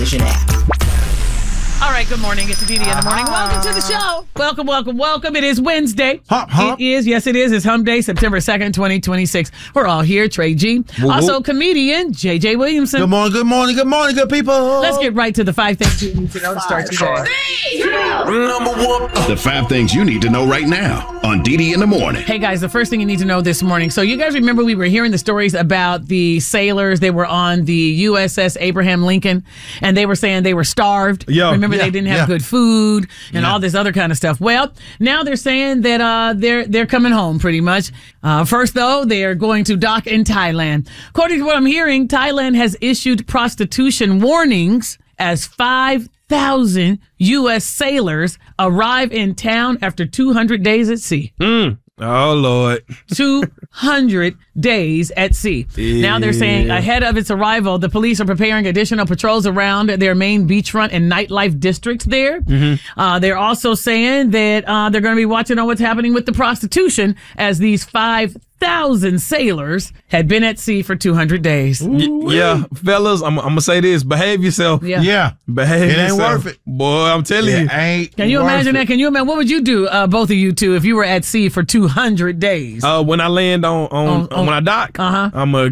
app. All right, good morning. It's Dee Dee in the morning. Welcome to the show. Welcome, welcome, welcome. It is Wednesday. Hump, hump. It is. Yes, it is. It's Hump Day, September 2nd, 2026. We're all here. Trey G. Woo-woo. Also, comedian JJ Williamson. Good morning, good morning, good morning, good people. Let's get right to the 5 things you need to know to start today. The 5 things you need to know right now on Dee Dee in the morning. Hey, guys, the first thing you need to know this morning. So you guys remember we were hearing the stories about the sailors. They were on the USS Abraham Lincoln, and they were saying they were starved. Remember, they didn't have good food and all this other kind of stuff. Well, now they're saying that they're coming home pretty much. First, though, they are going to dock in Thailand. According to what I'm hearing, Thailand has issued prostitution warnings as 5,000 U.S. sailors arrive in town after 200 days at sea. Oh, Lord. 200 days at sea. Now they're saying ahead of its arrival, the police are preparing additional patrols around their main beachfront and nightlife districts there. They're also saying that they're going to be watching on what's happening with the prostitution as these 5,000 sailors had been at sea for 200 days. Yeah, fellas, I'm going to say this. Behave yourself. Yeah. Behave It ain't yourself. worth it. Boy, I'm telling you. Can you imagine that? Can you imagine? What would you do, both of you two, if you were at sea for 200 days? When I land on when I dock, I'm going to